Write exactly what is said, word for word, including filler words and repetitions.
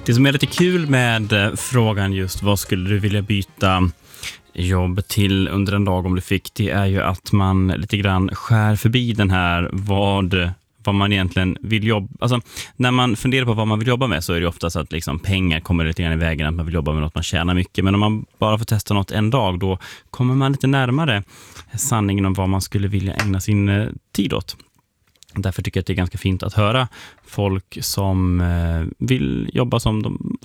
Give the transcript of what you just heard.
Det som är lite kul med eh, frågan just vad skulle du vilja byta jobb till under en dag om du fick, det är ju att man lite grann skär förbi den här vad, vad man egentligen vill jobba. Alltså när man funderar på vad man vill jobba med så är det ofta så att liksom pengar kommer lite grann i vägen, att man vill jobba med något man tjänar mycket. Men om man bara får testa något en dag, då kommer man lite närmare sanningen om vad man skulle vilja ägna sin eh, tid åt. Därför tycker jag att det är ganska fint att höra folk som eh, vill jobba som de